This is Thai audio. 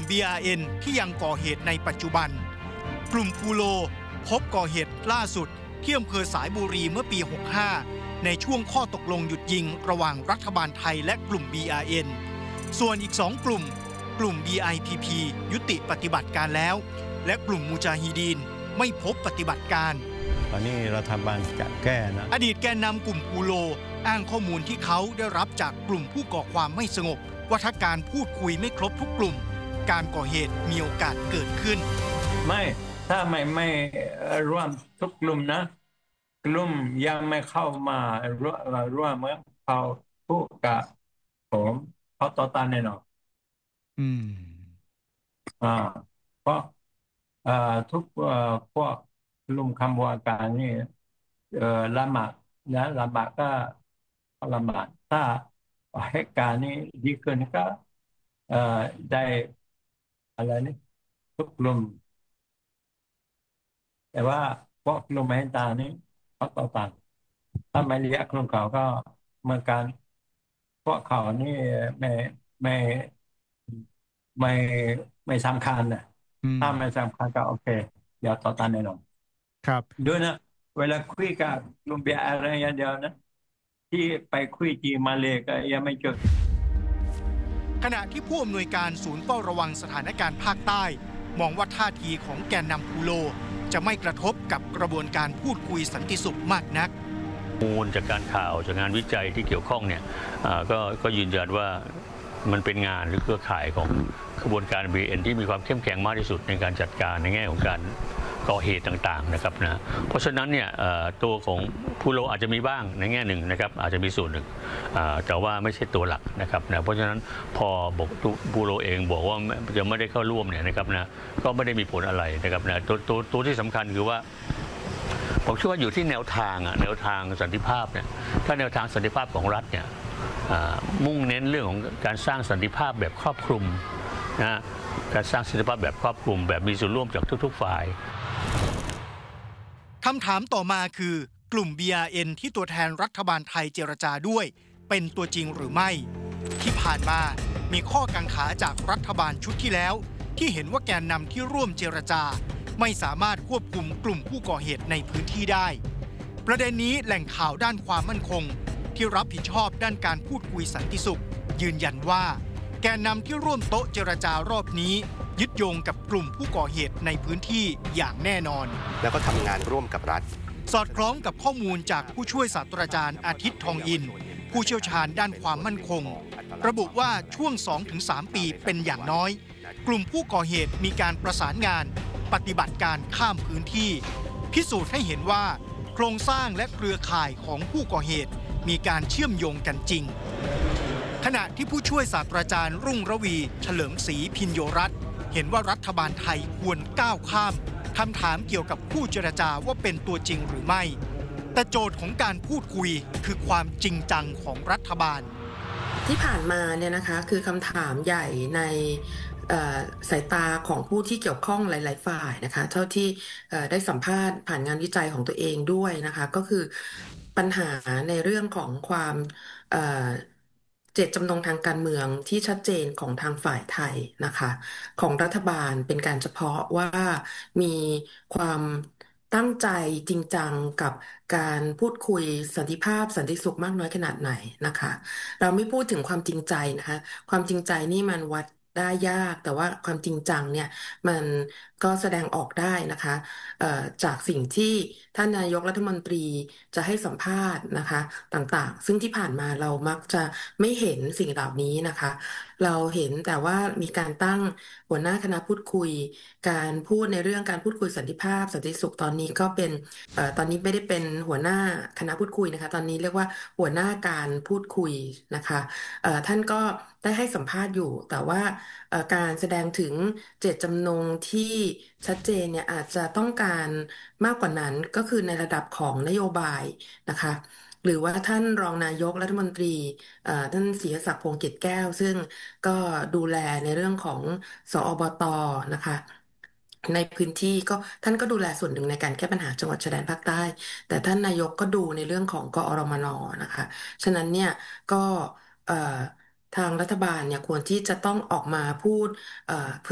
BRN ที่ยังก่อเหตุในปัจจุบันกลุ่มพูโลพบก่อเหตุล่าสุดที่อำเภอสายบุรีเมื่อปี 65 ในช่วงข้อตกลงหยุดยิงระหว่างรัฐบาลไทยและกลุ่ม BRN ส่วนอีก2กลุ่มBIPP ยุติปฏิบัติการแล้วและกลุ่มมูจาฮิดีนไม่พบปฏิบัติการตอนนี้รัฐบาลจะแก้นะอดีตแกนนำกลุ่มพูโลอ้างข้อมูลที่เขาได้รับจากกลุ่มผู้ก่อความไม่สงบว่าถ้าการพูดคุยไม่ครบทุกกลุ่มการก่อเหตุมีโอกาสเกิดขึ้นไม่ถ้าไม่ร่วมทุกกลุ่มนะกลุ่มยังไม่เข้ามาร่วมเขาพูดกับผมเขาต่อต้านแน่นอนเพราะทุกพวกกลุ่มคำว่าการนี่ละหมาดนะละหมาดก็ละหมาดถ้าเหตุการณ์นี้ดีขึ้นก็ได้อะไรนี่ทุกกลุ่มแต่ว่าพวกกลุ่มไม่ต่างนี้เขาต่อต้านถ้าไม่เรียกกลุ่มเขาก็เหมือนกันพวกเขานี่ไม่ไม่ไม่สำคัญนะถ้าไม่สำคัญก็โอเคเดี๋ยวต่อต้านแน่นอนครับดูนะเวลาคุยกับกลุ่มเบียร์อะไรอย่างเดียวนะที่ไปคุยที่มาเลก็ยังไม่จบขณะที่ผู้อำนวยการศูนย์เฝ้าระวังสถานการณ์ภาคใต้มองว่าท่าทีของแกนนำพูโลจะไม่กระทบกับกระบวนการพูดคุยสันติสุขมากนักมูลจากการข่าวจากงานวิจัยที่เกี่ยวข้องเนี่ยก็ยืนยันว่ามันเป็นงานหรือเครือข่ายของกระบวนการ BRN ที่มีความเข้มแข็งมากที่สุดในการจัดการในแง่ของการก่อเหตุต่างๆนะครับนะเพราะฉะนั้นเนี่ยตัวของพูโลอาจจะมีบ้างในแง่หนึ่งนะครับอาจจะมีส่วนหนึ่งแต่ว่าไม่ใช่ตัวหลักนะครับนะเพราะฉะนั้นพอบอกพูโลเองบอกว่าจะไม่ได้เข้าร่วมเนี่ยนะครับนะก็ไม่ได้มีผลอะไรนะครับนะตัวที่สำคัญคือว่าผมคิดว่าอยู่ที่แนวทางสันติภาพเนี่ยถ้าแนวทางสันติภาพของรัฐเนี่ยมุ่งเน้นเรื่องของการสร้างสันติภาพแบบครอบคลุมนะการสร้างสันติภาพแบบครอบคลุมแบบมีส่วนร่วมจากทุกๆฝ่ายคำถามต่อมาคือกลุ่ม BRN ที่ตัวแทนรัฐบาลไทยเจรจาด้วยเป็นตัวจริงหรือไม่ที่ผ่านมามีข้อกังขาจากรัฐบาลชุดที่แล้วที่เห็นว่าแกนนำที่ร่วมเจรจาไม่สามารถควบคุมกลุ่มผู้ก่อเหตุในพื้นที่ได้ประเด็นนี้แหล่งข่าวด้านความมั่นคงที่รับผิดชอบด้านการพูดคุยสันติสุขยืนยันว่าแกนนำที่ร่วมโต๊ะเจรจารอบนี้ยึดโยงกับกลุ่มผู้ก่อเหตุในพื้นที่อย่างแน่นอนแล้วก็ทำงานร่วมกับรัฐสอดคล้องกับข้อมูลจากผู้ช่วยศาสตราจารย์อาทิตย์ทองอินผู้เชี่ยวชาญด้านความมั่นคงระบุว่าช่วง 2-3 ปีเป็นอย่างน้อยกลุ่มผู้ก่อเหตุมีการประสานงานปฏิบัติการข้ามพื้นที่พิสูจน์ให้เห็นว่าโครงสร้างและเครือข่ายของผู้ก่อเหตุมีการเชื่อมโยงกันจริงขณะที่ผู้ช่วยศาสตราจารย์รุ่งระวีเฉลิมศรีพินโยรัตน์เห็นว่ารัฐบาลไทยควรก้าวข้ามคำถามเกี่ยวกับผู้เจรจาว่าเป็นตัวจริงหรือไม่แต่โจทย์ของการพูดคุยคือความจริงจังของรัฐบาลที่ผ่านมาเนี่ยนะคะคือคำถามใหญ่ในสายตาของผู้ที่เกี่ยวข้องหลายๆฝ่ายนะคะเท่าที่ได้สัมภาษณ์ผ่านงานวิจัยของตัวเองด้วยนะคะก็คือปัญหาในเรื่องของความเจตจำนงทางการเมืองที่ชัดเจนของทางฝ่ายไทยนะคะของรัฐบาลเป็นการเฉพาะว่ามีความตั้งใจจริงจังกับการพูดคุยสันติภาพสันติสุขมากน้อยขนาดไหนนะคะเราไม่พูดถึงความจริงใจนะคะความจริงใจนี่มันวัดได้ยากแต่ว่าความจริงจังเนี่ยมันก็แสดงออกได้นะคะจากสิ่งที่ท่านนายกรัฐมนตรีจะให้สัมภาษณ์นะคะต่างๆซึ่งที่ผ่านมาเรามักจะไม่เห็นสิ่งเหล่านี้นะคะเราเห็นแต่ว่ามีการตั้งหัวหน้าคณะพูดคุยการพูดในเรื่องการพูดคุยสันติภาพสันติสุขตอนนี้ก็เป็นตอนนี้ไม่ได้เป็นหัวหน้าคณะพูดคุยนะคะตอนนี้เรียกว่าหัวหน้าการพูดคุยนะคะท่านก็ได้ให้สัมภาษณ์อยู่แต่ว่าการแสดงถึงเจตจำนงที่ชัดเจนเนี่ยอาจจะต้องการมากกว่านั้นก็คือในระดับของนโยบายนะคะหรือว่าท่านรองนายกรัฐมนตรีท่านศรีศักดิ์พงษ์เกตแก้วซึ่งก็ดูแลในเรื่องของสอบต.นะคะในพื้นที่ก็ท่านก็ดูแลส่วนหนึ่งในการแก้ปัญหาจังหวัดชายแดนภาคใต้แต่ท่านนายกก็ดูในเรื่องของกอรมนนะคะฉะนั้นเนี่ยก็ทางรัฐบาลเนี่ยควรที่จะต้องออกมาพูด